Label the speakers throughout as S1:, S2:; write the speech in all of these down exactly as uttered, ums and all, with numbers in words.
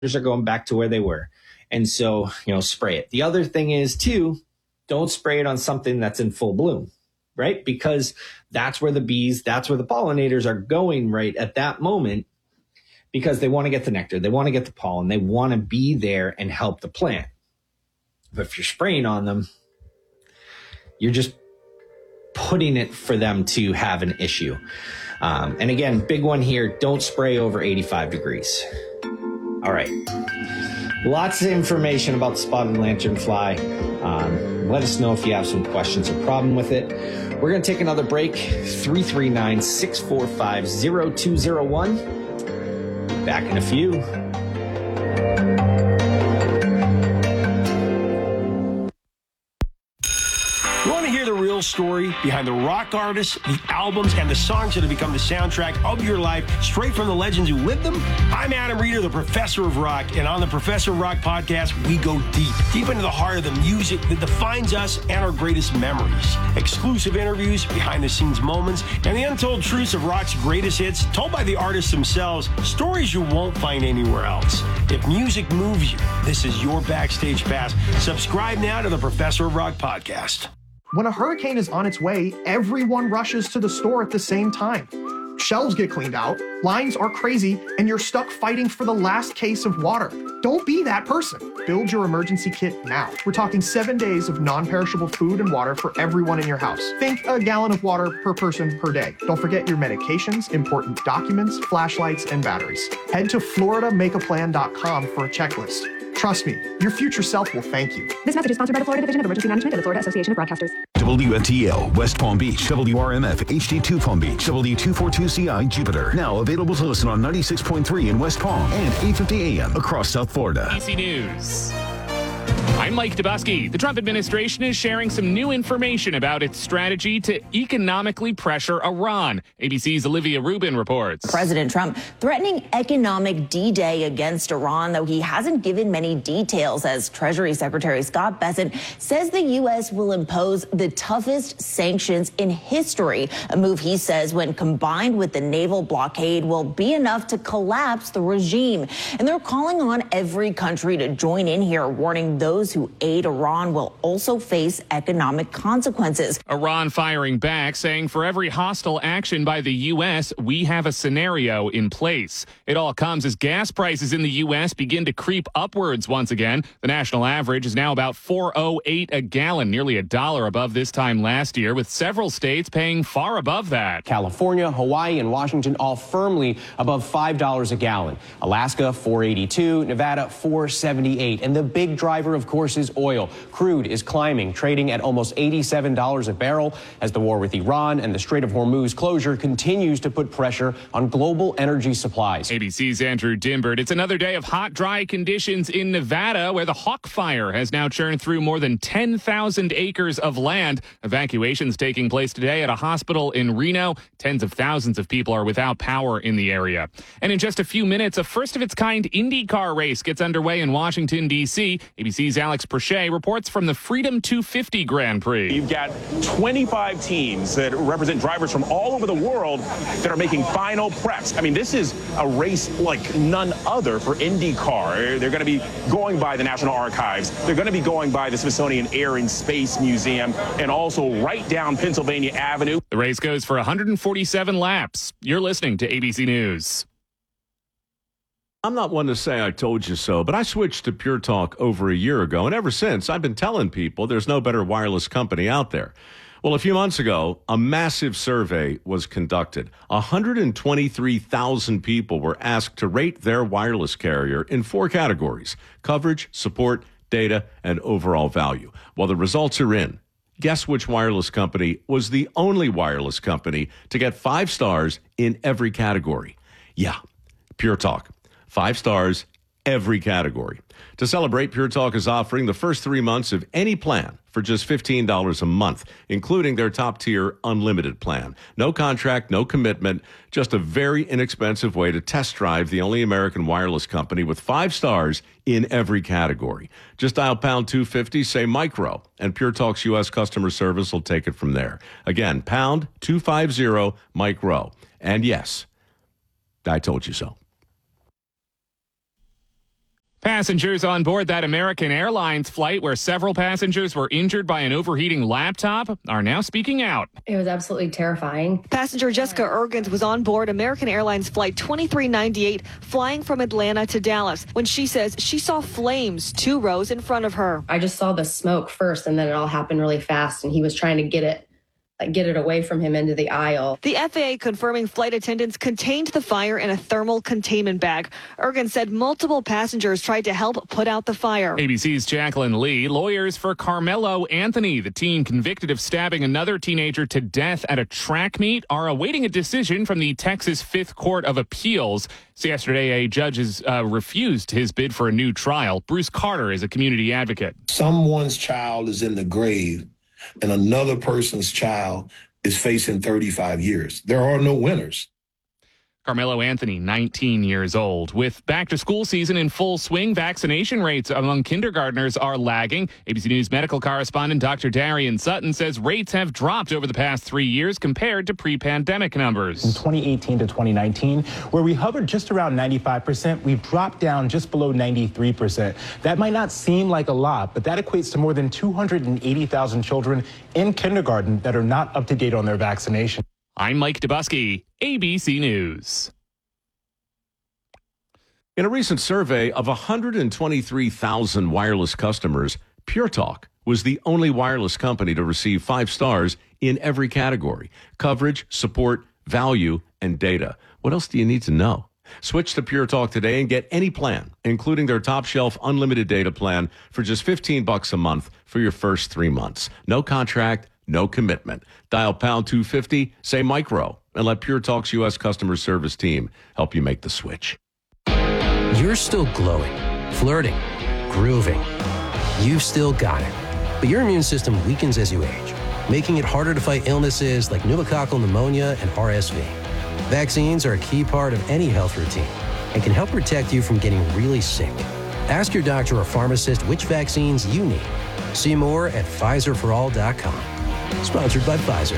S1: are going back to where they were. And so, you know, spray it. The other thing is, too, don't spray it on something that's in full bloom, right? Because that's where the bees, that's where the pollinators are going right at that moment, because they want to get the nectar, they want to get the pollen, they want to be there and help the plant. But if you're spraying on them, you're just putting it for them to have an issue. Um, and again, big one here, don't spray over eighty-five degrees. All right. Lots of information about the spotted lanternfly. Um, let us know if you have some questions or problem with it. We're going to take another break. three three nine, six four five, zero two zero one. Back in a few.
S2: Want to hear the real story behind the rock artists, the albums, and the songs that have become the soundtrack of your life, straight from the legends who lived them? I'm Adam Reeder, the Professor of Rock, and on the Professor of Rock podcast, we go deep, deep into the heart of the music that defines us and our greatest memories. Exclusive interviews, behind-the-scenes moments, and the untold truths of rock's greatest hits, told by the artists themselves, stories you won't find anywhere else. If music moves you, this is your backstage pass. Subscribe now to the Professor of Rock podcast.
S3: When a hurricane is on its way, everyone rushes to the store at the same time. Shelves get cleaned out, lines are crazy, and you're stuck fighting for the last case of water. Don't be that person. Build your emergency kit now. We're talking seven days of non-perishable food and water for everyone in your house. Think a gallon of water per person per day. Don't forget your medications, important documents, flashlights, and batteries. Head to Florida Make A Plan dot com for a checklist. Trust me, your future self will thank you.
S4: This message is sponsored by the Florida Division of Emergency Management and the Florida Association of Broadcasters.
S5: W F T L, West Palm Beach, W R M F, H D two Palm Beach, W two forty-two C I, Jupiter. Now available to listen on ninety-six point three in West Palm and eight fifty A M across South Florida.
S6: A B C News. I'm Mike Dubusky. The Trump administration is sharing some new information about its strategy to economically pressure Iran. A B C's Olivia Rubin reports.
S7: President Trump threatening economic D-Day against Iran, though he hasn't given many details, as Treasury Secretary Scott Bessent says the U S will impose the toughest sanctions in history, a move he says, when combined with the naval blockade, will be enough to collapse the regime. And they're calling on every country to join in here, warning those who aid Iran will also face economic consequences.
S6: Iran firing back, saying for every hostile action by the U S, we have a scenario in place. It all comes as gas prices in the U S begin to creep upwards once again. The national average is now about four oh eight a gallon, nearly a dollar above this time last year, with several states paying far above that.
S8: California, Hawaii, and Washington all firmly above five dollars a gallon. Alaska, four eighty-two, Nevada, four seventy-eight. And the big driver, of course, is oil. Crude is climbing, trading at almost eighty-seven dollars a barrel as the war with Iran and the Strait of Hormuz closure continues to put pressure on global energy supplies.
S6: A B C's Andrew Dimbert. It's another day of hot, dry conditions in Nevada, where the Hawk Fire has now churned through more than ten thousand acres of land. Evacuations taking place today at a hospital in Reno. Tens of thousands of people are without power in the area. And in just a few minutes, a first-of-its-kind IndyCar race gets underway in Washington, D C A B C's Alex Perche reports from the Freedom two fifty Grand Prix.
S9: You've got twenty-five teams that represent drivers from all over the world that are making final preps. I mean, this is a race like none other for IndyCar. They're going to be going by the National Archives. They're going to be going by the Smithsonian Air and Space Museum and also right down Pennsylvania Avenue.
S6: The race goes for one hundred forty-seven laps. You're listening to A B C News.
S10: I'm not one to say I told you so, but I switched to Pure Talk over a year ago, and ever since, I've been telling people there's no better wireless company out there. Well, a few months ago, a massive survey was conducted. one hundred twenty-three thousand people were asked to rate their wireless carrier in four categories: coverage, support, data, and overall value. Well, the results are in. Guess which wireless company was the only wireless company to get five stars in every category? Yeah, Pure Talk. Five stars, every category. To celebrate, Pure Talk is offering the first three months of any plan for just fifteen dollars a month, including their top-tier unlimited plan. No contract, no commitment, just a very inexpensive way to test drive the only American wireless company with five stars in every category. Just dial pound two fifty, say micro, and Pure Talk's U S customer service will take it from there. Again, pound two fifty, micro. And yes, I told you so.
S6: Passengers on board that American Airlines flight where several passengers were injured by an overheating laptop are now speaking out.
S11: It was absolutely terrifying.
S12: Passenger Jessica Ergens was on board American Airlines Flight twenty-three ninety-eight, flying from Atlanta to Dallas, when she says she saw flames two rows in front of her.
S11: I just saw the smoke first, and then it all happened really fast, and he was trying to get it get it away from him into the aisle.
S12: The F A A confirming flight attendants contained the fire in a thermal containment bag. Ergens said multiple passengers tried to help put out the fire.
S6: A B C's Jacqueline Lee, lawyers for Carmelo Anthony, the teen convicted of stabbing another teenager to death at a track meet, are awaiting a decision from the Texas Fifth Court of Appeals. So yesterday, a judge has uh, refused his bid for a new trial. Bruce Carter is a community advocate.
S13: Someone's child is in the grave, and another person's child is facing thirty-five years. There are no winners.
S6: Carmelo Anthony, nineteen years old. With back-to-school season in full swing, vaccination rates among kindergartners are lagging. A B C News medical correspondent Doctor Darian Sutton says rates have dropped over the past three years compared to pre-pandemic numbers.
S14: From twenty eighteen to twenty nineteen, where we hovered just around ninety-five percent, we've dropped down just below ninety-three percent. That might not seem like a lot, but that equates to more than two hundred eighty thousand children in kindergarten that are not up to date on their vaccination.
S6: I'm Mike Dubusky, A B C News.
S10: In a recent survey of one hundred twenty-three thousand wireless customers, Pure Talk was the only wireless company to receive five stars in every category: coverage, support, value, and data. What else do you need to know? Switch to Pure Talk today and get any plan, including their top shelf unlimited data plan, for just fifteen bucks a month for your first three months. No contract, no commitment. Dial pound two fifty, say micro, and let Pure Talk's U S customer service team help you make the switch.
S15: You're still glowing, flirting, grooving. You've still got it. But your immune system weakens as you age, making it harder to fight illnesses like pneumococcal pneumonia and R S V. Vaccines are a key part of any health routine and can help protect you from getting really sick. Ask your doctor or pharmacist which vaccines you need. See more at Pfizer for all dot com. Sponsored by Pfizer.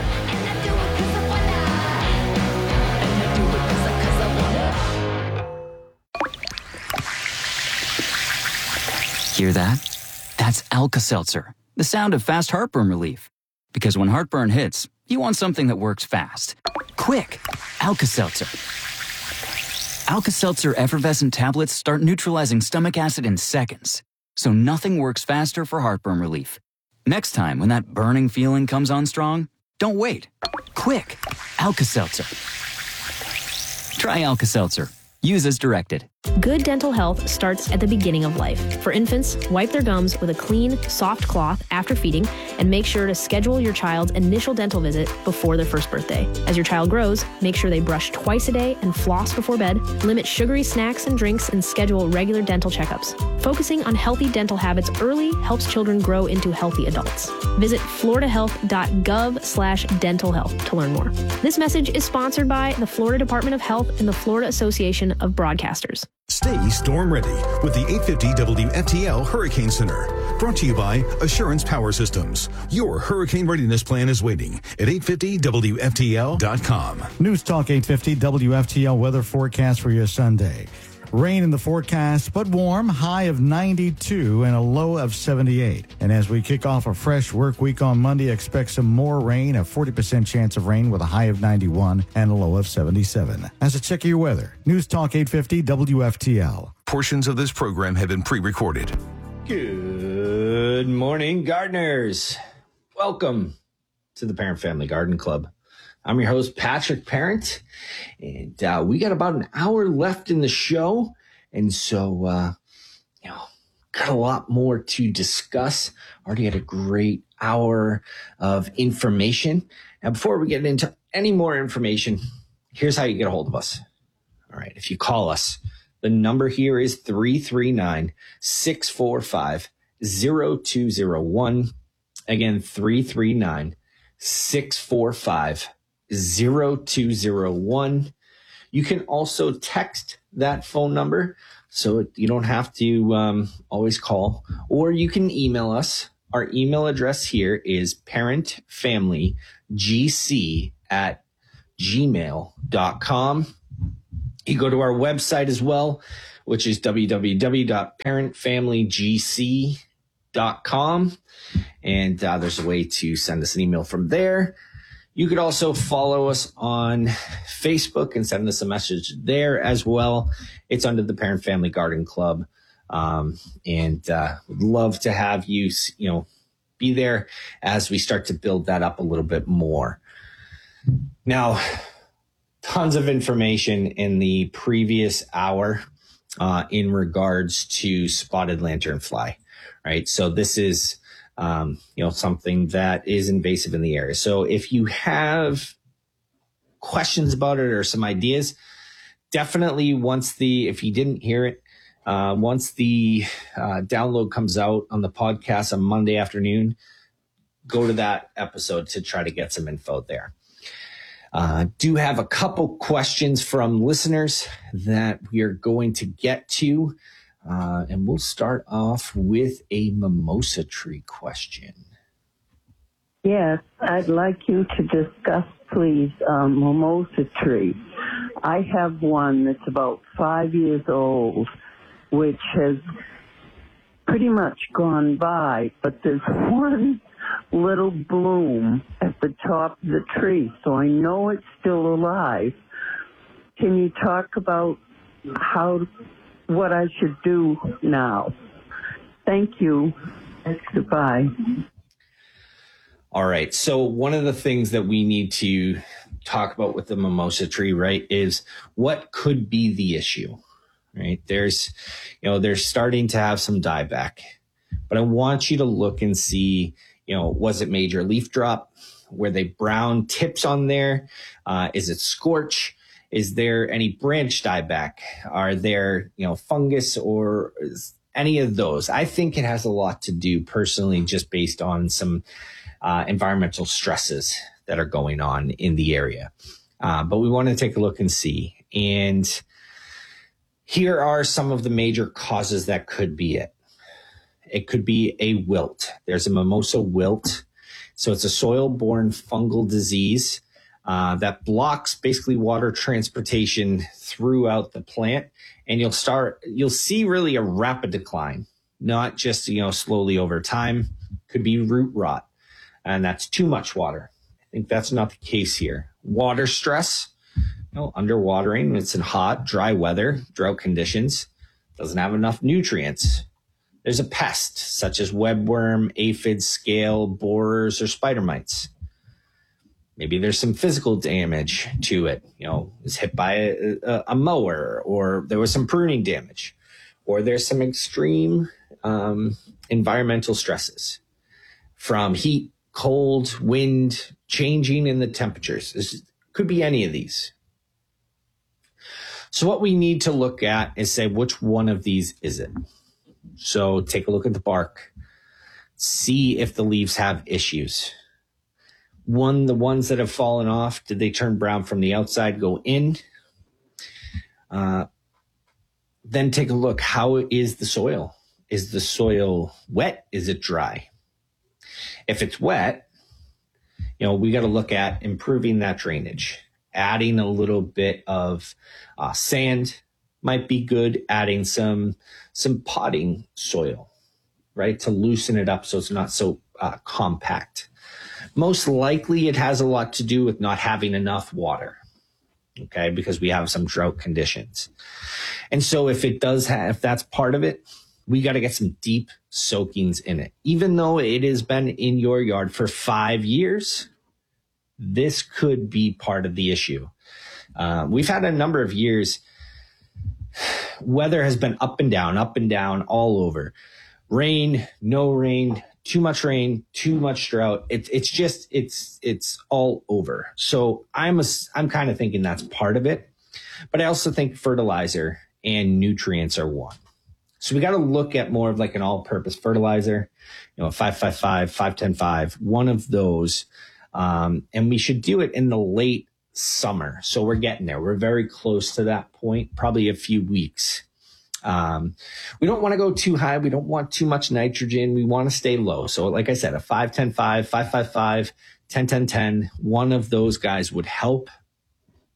S16: Hear that? That's Alka-Seltzer, the sound of fast heartburn relief. Because when heartburn hits, you want something that works fast. Quick! Alka-Seltzer. Alka-Seltzer effervescent tablets start neutralizing stomach acid in seconds, so nothing works faster for heartburn relief. Next time when that burning feeling comes on strong, don't wait. Quick! Alka-Seltzer. Try Alka-Seltzer. Use as directed.
S17: Good dental health starts at the beginning of life. For infants, wipe their gums with a clean, soft cloth after feeding, and make sure to schedule your child's initial dental visit before their first birthday. As your child grows, make sure they brush twice a day and floss before bed, limit sugary snacks and drinks, and schedule regular dental checkups. Focusing on healthy dental habits early helps children grow into healthy adults. Visit floridahealth.gov slash dental health to learn more. This message is sponsored by the Florida Department of Health and the Florida Association of Broadcasters.
S5: Stay storm ready with the eight fifty W F T L Hurricane Center. Brought to you by Assurance Power Systems. Your hurricane readiness plan is waiting at eight fifty W F T L dot com.
S18: News Talk eight fifty W F T L weather forecast for your Sunday. Rain in the forecast, but warm, high of ninety-two and a low of seventy-eight. And as we kick off a fresh work week on Monday, expect some more rain, a forty percent chance of rain with a high of ninety-one and a low of seventy-seven. As a check of your weather, News Talk eight fifty W F T L.
S5: Portions of this program have been pre-recorded.
S1: Good morning, gardeners. Welcome to the Parent Family Garden Club. I'm your host, Patrick Parent, and uh, we got about an hour left in the show, and so, uh, you know, got a lot more to discuss. Already had a great hour of information. Now, before we get into any more information, here's how you get a hold of us. All right, if you call us, the number here is three three nine, six four five, zero two zero one. Again, three three nine, six four five, zero two zero one. You can also text that phone number so you don't have to um, always call, or you can email us. Our email address here is parentfamilygc at gmail dot com. You go to our website as well, which is w w w dot parent family g c dot com. And uh, there's a way to send us an email from there. You could also follow us on Facebook and send us a message there as well. It's under the Parent Family Garden Club. Um, and uh, would love to have you, you know, be there as we start to build that up a little bit more. Now, tons of information in the previous hour uh, in regards to spotted lanternfly, right? So this is Um, you know, something that is invasive in the area. So if you have questions about it or some ideas, definitely once the, if you didn't hear it, uh, once the uh, download comes out on the podcast on Monday afternoon, go to that episode to try to get some info there. Uh, do have a couple questions from listeners that we are going to get to. Uh, and we'll start off with a mimosa tree question.
S19: Yes, I'd like you to discuss, please, um, mimosa tree. I have one that's about five years old, which has pretty much gone by, but there's one little bloom at the top of the tree, so I know it's still alive. Can you talk about how... what I should do now? Thank you. Goodbye.
S1: All right. So one of the things that we need to talk about with the mimosa tree, right, is what could be the issue, right? There's, you know, they're starting to have some dieback, but I want you to look and see, you know, was it major leaf drop? Were they brown tips on there? Uh, is it scorch? Is there any branch dieback? Are there, you know, fungus or any of those? I think it has a lot to do personally just based on some uh, environmental stresses that are going on in the area. Uh, but we want to take a look and see. And here are some of the major causes that could be it. It could be a wilt. There's a mimosa wilt. So it's a soil-borne fungal disease Uh, that blocks basically water transportation throughout the plant. And you'll start, you'll see really a rapid decline, not just, you know, slowly over time. Could be root rot, and that's too much water. I think that's not the case here. Water stress, you know, underwatering. It's in hot, dry weather, drought conditions. Doesn't have enough nutrients. There's a pest such as webworm, aphids, scale, borers, or spider mites. Maybe there's some physical damage to it. You know, it's hit by a, a, a mower, or there was some pruning damage, or there's some extreme um, environmental stresses from heat, cold, wind, changing in the temperatures. This could be any of these. So what we need to look at is say, which one of these is it? So take a look at the bark, see if the leaves have issues. One, the ones that have fallen off, did they turn brown from the outside, go in? Uh, then take a look. How is the soil? Is the soil wet? Is it dry? If it's wet, you know, we got to look at improving that drainage. Adding a little bit of uh, sand might be good. Adding some, some potting soil, right, to loosen it up so it's not so uh, compact. Most likely it has a lot to do with not having enough water, okay, because we have some drought conditions. And so if it does have, if that's part of it, we got to get some deep soakings in it. Even though it has been in your yard for five years, this could be part of the issue. Uh, we've had a number of years, weather has been up and down, up and down all over. Rain, no rain, too much rain, too much drought. It, it's just, it's, it's all over. So I'm, a, I'm kind of thinking that's part of it, but I also think fertilizer and nutrients are one. So we got to look at more of like an all-purpose fertilizer, you know, five five five, five ten five, one of those. Um, and we should do it in the late summer. So we're getting there. We're very close to that point, probably a few weeks. Um, we don't want to go too high. We don't want too much nitrogen. We want to stay low. So like I said, a five ten five, five five five, ten ten ten, one of those guys would help.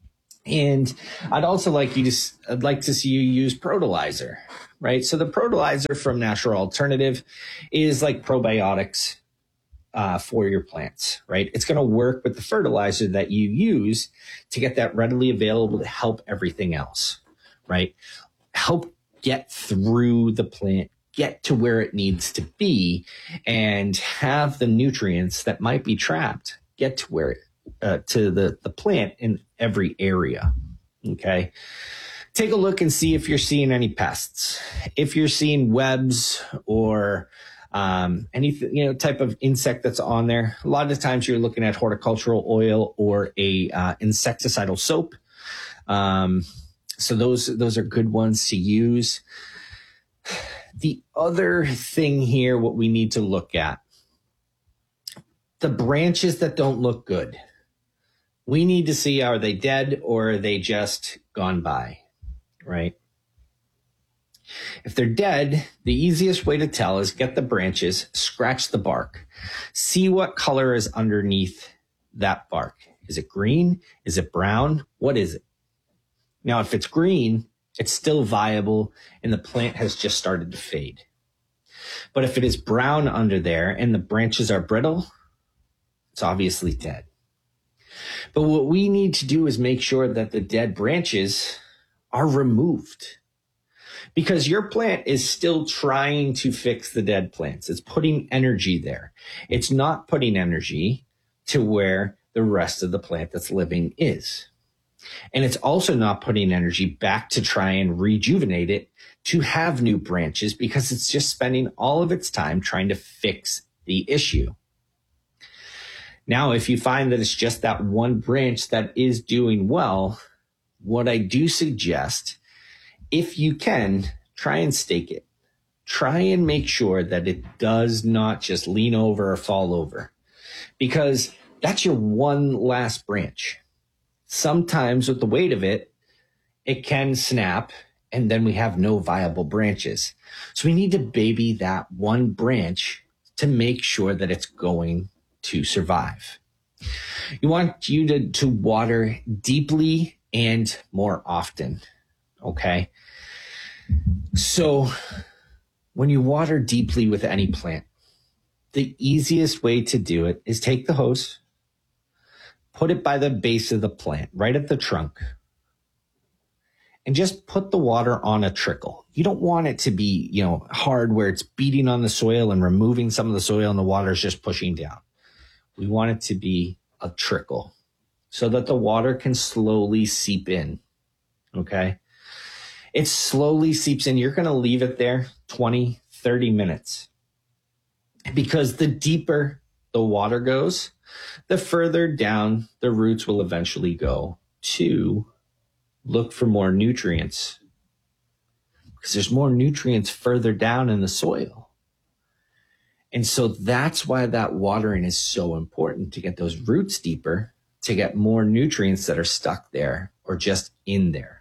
S1: And I'd also like you to, I'd like to see you use Protolizer, right? So the Protolizer from Natural Alternative is like probiotics uh, for your plants, right? It's going to work with the fertilizer that you use to get that readily available to help everything else, right? Help get through the plant, get to where it needs to be, and have the nutrients that might be trapped get to where it Uh, to the, the plant in every area. Okay. Take a look and see if you're seeing any pests. If you're seeing webs or um, any you know type of insect that's on there. A lot of times you're looking at horticultural oil or a uh, insecticidal soap. Um, so those those are good ones to use. The other thing here, what we need to look at, the branches that don't look good. We need to see, are they dead or are they just gone by, right? If they're dead, the easiest way to tell is get the branches, scratch the bark, see what color is underneath that bark. Is it green? Is it brown? What is it? Now, if it's green, it's still viable and the plant has just started to fade. But if it is brown under there and the branches are brittle, it's obviously dead. But what we need to do is make sure that the dead branches are removed, because your plant is still trying to fix the dead plants. It's putting energy there. It's not putting energy to where the rest of the plant that's living is. And it's also not putting energy back to try and rejuvenate it to have new branches, because it's just spending all of its time trying to fix the issue. Now, if you find that it's just that one branch that is doing well, what I do suggest, if you can, try and stake it. Try and make sure that it does not just lean over or fall over, because that's your one last branch. Sometimes with the weight of it, it can snap and then we have no viable branches. So we need to baby that one branch to make sure that it's going to survive. You want you to, to water deeply and more often. Okay. So when you water deeply with any plant, the easiest way to do it is take the hose, put it by the base of the plant, right at the trunk, and just put the water on a trickle. You don't want it to be, you know, hard where it's beating on the soil and removing some of the soil and the water is just pushing down. We want it to be a trickle so that the water can slowly seep in. Okay. It slowly seeps in. You're going to leave it there twenty, thirty minutes, because the deeper the water goes, the further down the roots will eventually go to look for more nutrients, because there's more nutrients further down in the soil. And so that's why that watering is so important, to get those roots deeper, to get more nutrients that are stuck there or just in there.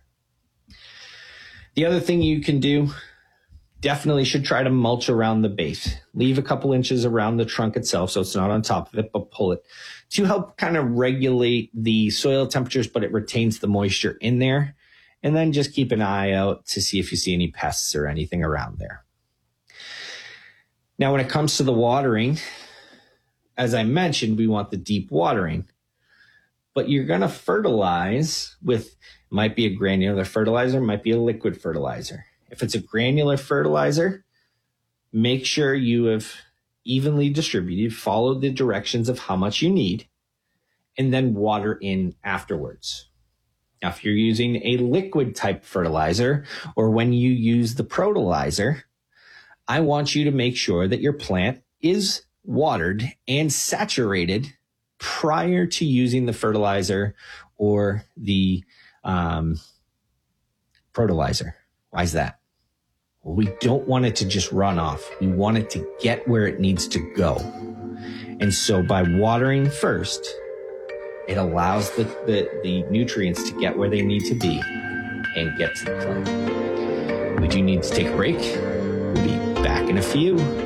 S1: The other thing you can do, definitely should try to mulch around the base. Leave a couple inches around the trunk itself so it's not on top of it, but pull it to help kind of regulate the soil temperatures, but it retains the moisture in there. And then just keep an eye out to see if you see any pests or anything around there. Now, when it comes to the watering, as I mentioned, we want the deep watering, but you're going to fertilize with, might be a granular fertilizer, might be a liquid fertilizer. If it's a granular fertilizer, make sure you have evenly distributed, follow the directions of how much you need, and then water in afterwards. Now, if you're using a liquid type fertilizer, or when you use the Protolizer, I want you to make sure that your plant is watered and saturated prior to using the fertilizer or the um, Protolizer. Why is that? Well, we don't want it to just run off. We want it to get where it needs to go. And so by watering first, it allows the, the, the nutrients to get where they need to be and get to the plant. We do need to take a break. We'll be back in a few.